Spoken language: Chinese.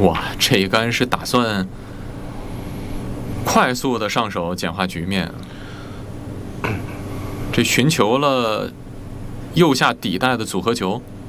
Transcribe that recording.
哇，这一杆是打算快速的上手简化局面，这寻求了右下底带的组合球。